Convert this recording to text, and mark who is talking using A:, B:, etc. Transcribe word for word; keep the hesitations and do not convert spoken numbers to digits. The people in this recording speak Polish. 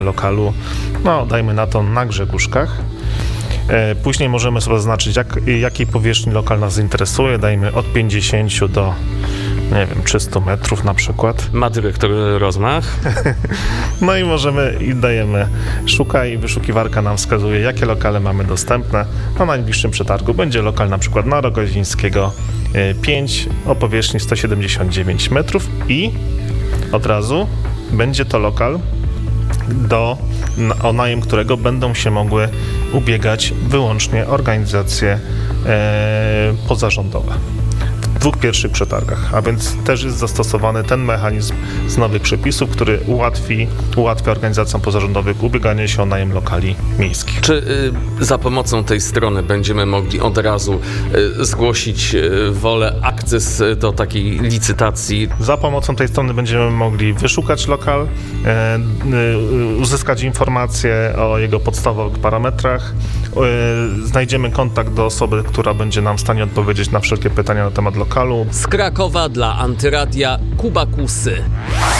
A: lokalu, no dajmy na to na Grzegórzkach. Później możemy sobie zaznaczyć, jak, jakiej powierzchni lokal nas interesuje. Dajmy od pięćdziesięciu do, nie wiem, trzysta metrów na przykład.
B: Ma dyrektor rozmach.
A: No i możemy, i dajemy szukaj, i wyszukiwarka nam wskazuje, jakie lokale mamy dostępne. Na najbliższym przetargu będzie lokal na przykład na Rogozińskiego pięć o powierzchni sto siedemdziesiąt dziewięć metrów i od razu będzie to lokal, do, o najem którego będą się mogły ubiegać wyłącznie organizacje e, pozarządowe w dwóch pierwszych przetargach, a więc też jest zastosowany ten mechanizm z nowych przepisów, który ułatwi, ułatwia organizacjom pozarządowym ubieganie się o najem lokali miejskich.
B: Czy y, za pomocą tej strony będziemy mogli od razu y, zgłosić y, wolę, akces do takiej licytacji?
A: Za pomocą tej strony będziemy mogli wyszukać lokal, e, y, uzyskać informacje o jego podstawowych parametrach, y, znajdziemy kontakt do osoby, która będzie nam w stanie odpowiedzieć na wszelkie pytania na temat lokalu.
C: Z Krakowa dla Antyradia Kuba Kusy.